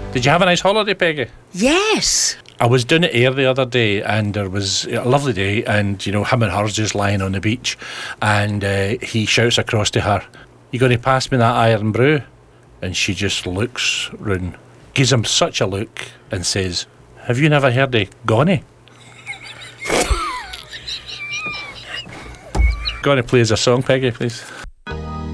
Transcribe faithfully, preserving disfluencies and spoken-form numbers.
Did you have a nice holiday, Peggy? Yes. I was down at Ayr the other day, and there was a lovely day, and you know, him and her's just lying on the beach, and uh, he shouts across to her, "You going to pass me that iron brew?" And she just looks round, gives him such a look, and says, "Have you never heard of Gonny?" Gonny, play us a song, Peggy, please.